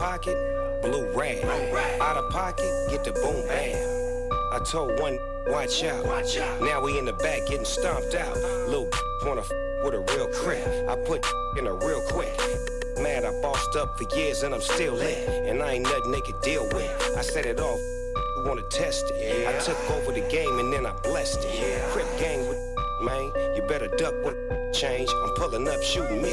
pocket, blue rag. Out of pocket, get the boom bam. I told one, watch out. Now we in the back getting stomped out. Little wanna with a real crib. I put in a real quick. Mad I bossed up for years and I'm still lit. And I ain't nothing they could deal with. I set it off, you wanna test it. I took over the game and then I blessed it. Crip gang with man, you better duck when change. I'm pulling up shooting me.